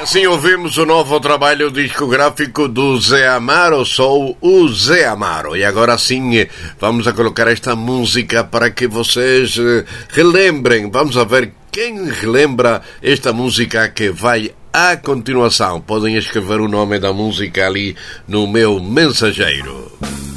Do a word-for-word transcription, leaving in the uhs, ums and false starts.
Assim ouvimos o novo trabalho discográfico do Zé Amaro, sou o Zé Amaro. E agora sim, vamos a colocar esta música para que vocês relembrem. Vamos a ver quem relembra esta música que vai a continuação. Podem escrever o nome da música ali no meu mensageiro.